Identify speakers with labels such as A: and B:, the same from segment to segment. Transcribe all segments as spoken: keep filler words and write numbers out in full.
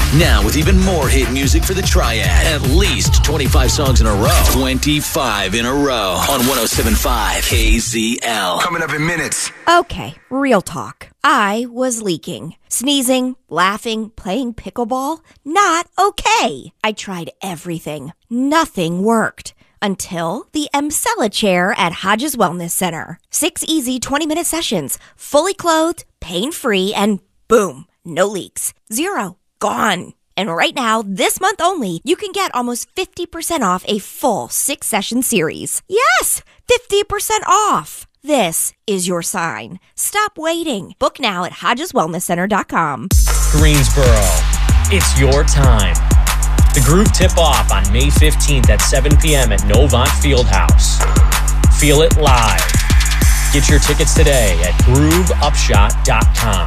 A: Now with even more hit music for the Triad. At least twenty-five songs in a row. twenty-five in a row on one oh seven point five K Z L.
B: Coming up in minutes.
C: Okay, real talk. I was leaking. Sneezing, laughing, playing pickleball. Not okay. I tried everything. Nothing worked. Until the Emsella chair at Hodges Wellness Center. Six easy twenty-minute sessions, fully clothed, pain-free, and boom, no leaks. Zero. Gone. And right now, this month only, you can get almost fifty percent off a full six-session series. Yes, fifty percent off. This is your sign. Stop waiting. Book now at hodges wellness center dot com.
D: Greensboro, it's your time. The Groove tip-off on May fifteenth at seven p.m. at Novant Fieldhouse. Feel it live. Get your tickets today at groove upshot dot com.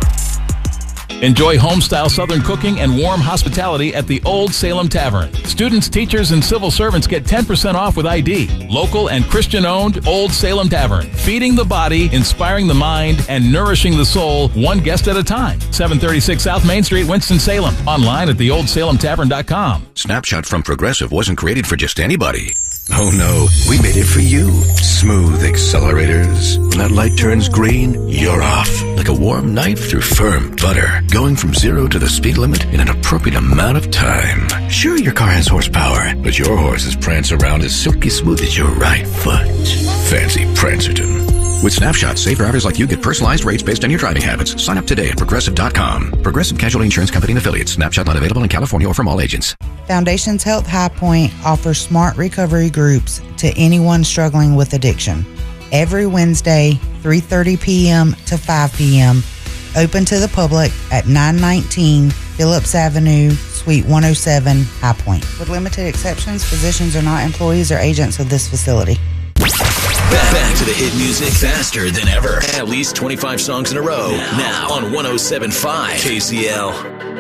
E: Enjoy home-style Southern cooking and warm hospitality at the Old Salem Tavern. Students, teachers, and civil servants get ten percent off with I D. Local and Christian-owned Old Salem Tavern. Feeding the body, inspiring the mind, and nourishing the soul, one guest at a time. seven thirty-six South Main Street, Winston-Salem. Online at the old salem tavern dot com.
F: Snapshot from Progressive wasn't created for just anybody. Oh no, we made it for you. Smooth accelerators. When that light turns green, you're off. Like a warm knife through firm butter. Going from zero to the speed limit in an appropriate amount of time. Sure, your car has horsepower, but your horses prance around as silky smooth as your right foot. Fancy Prancerton. With Snapshot, safe drivers like you get personalized rates based on your driving habits. Sign up today at progressive dot com. Progressive Casualty Insurance Company and Affiliates. Snapshot not available in California or from all agents.
G: Foundations Health High Point offers smart recovery groups to anyone struggling with addiction. Every Wednesday, three thirty p.m. to five p.m. Open to the public at nine nineteen Phillips Avenue, Suite one oh seven, High Point. With limited exceptions, physicians are not employees or agents of this facility.
A: Back, back to the hit music faster than ever. At least twenty-five songs in a row. Now on one oh seven point five K Z L.